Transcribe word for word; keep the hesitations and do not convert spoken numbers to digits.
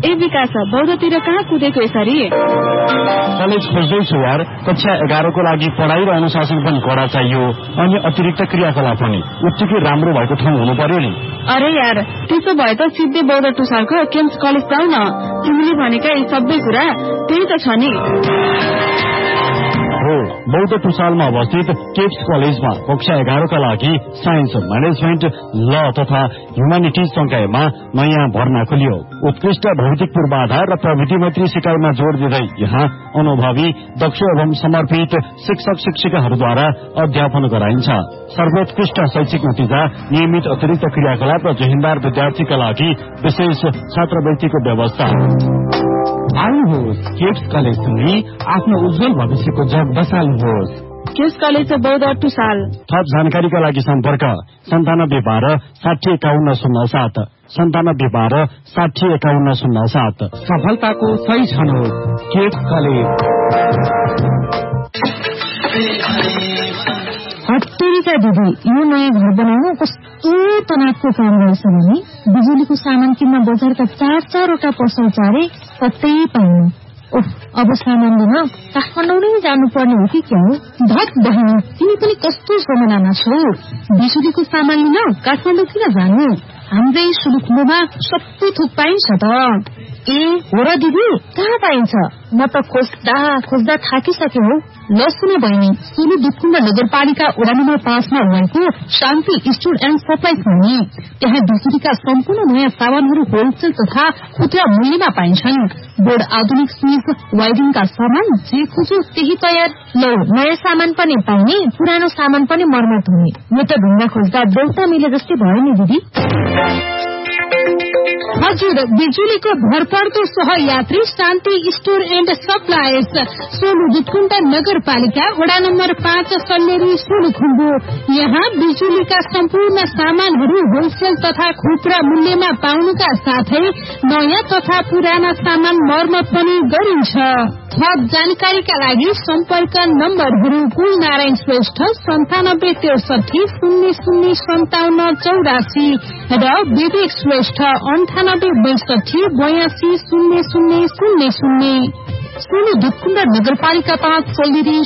ए विकास, बौद्धतिर कहाँ कुदेको यसरी? कलेज खोज्दैछु यार। कक्षा एघारको लागि पढाइ र अनुशासन पनि कडा चाहियो, अनि अतिरिक्त क्रियाकलाप पनि उत्तिकै राम्रो भएको ठाउँ हुनु पर्यो नि। अरे यार, त्यसो भए त सिधै बौद्ध टुसालको केम्स कलेज जाऊ न। तिमीले भनेका यी सबै कुरा त्यही त छ नि। हो, बौद्ध टुसालमा अवस्थित केप्स कलेजमा कक्षा एघारका लागि साइन्स, म्यानेजमेन्ट, ल तथा ह्युमानिटिज संकायमा नयाँ भर्ना खोलियो। उत्कृष्ट भौतिक पूर्वाधार र प्रविधि मैत्री सिकाइमा जोड़ दिँदै यहाँ अनुभवी, दक्ष एवं समर्पित शिक्षक शिक्षिकाहरूद्वारा अध्यापन गराइन्छ। सर्वोत्कृष्ट शैक्षिक नतिजा, नियमित अतिरिक्त क्रियाकलाप र जहिन्दार विद्यार्थीका लागि विशेष छात्रवृत्तिको व्यवस्था। आउनुहोस्, केप्स कलेज सुनि आफ्नो उज्जवल भविष्यको जग बसाल्नुहोस्। केप्स कलेज बौद्ध टुसाल। थप जानकारीका लागि सम्पर्क सन्तानब्बे बाह्र साठी एकाउन्न शून्य सात सन्तानब्बे बाह्र साठी एकाउन्न शून्य सात। सफलताको सही छनौट केप्स कलेज। हत्तेरीका दिदी, यो नयाँ घर बनाउनु कस्तो तनावको काम रहेछ भने बिजुलीको सामान किन्न बजारका चार चारवटा पसल चारे कतै पाइनु। ओह, अब सामान लिन काठमाडौँ नै जानुपर्ने हो कि क्या हो? धत बहिनी, तिमी पनि कस्तो जमानामा छौ? बिजुलीको सामान लिन काठमाडौँ किन जानु? हाम्रै सुलुखुलोमा सबै थोक पाइन्छ त। ए हो र दिदी, कहाँ पाइन्छ? म त खोज्दा खोज्दा थाकिसके हो। ल सुन बहिनी, सोलु दुधकुण्ड नगरपालिका वडा नम्बर पाँचमा रहेको शान्ति स्टोर एण्ड सप्लाइज भन्ने, त्यहाँ बिजुलीका सम्पूर्ण नयाँ सामानहरू होलसेल तथा खुद्रा मूल्यमा पाइन्छन्। बोर्ड, आधुनिक स्विच, वायरिङका सामान जे खोज्यो त्यही तयार। ल, नयाँ सामान पनि पाइने, पुरानो सामान पनि मर्मत हुने। म त ढुङ्गा खोज्दा देउता मिले जस्तै भयो नि दिदी। हजुर, बिजुलीको भरपर्दो सहयात्री शान्ति store and supplies, Solu Dudhkund नगरपालिका वडा नम्बर पाँच, सल्लेरी, सोलुखुम्बु। यहाँ बिजुलीका सम्पूर्ण सामानहरू होलसेल तथा खुद्रा मूल्यमा पाउनुका साथै नयाँ तथा पुराना सामान मर्मत पनि गरिन्छ। थप जानकारीका लागि सम्पर्क नम्बरहरू कुल नारायण श्रेष्ठ सन्तानब्बे त्रिसठी शून्य शून्य सन्ताउन्न चौरासी र विवेक श्रेष्ठ अन्ठानब्बे बैसठी बयासी शून्य शून्य शून्य शून्य। सोलु दुधकुण्ड नगरपालिका पाँच, सोलेरी,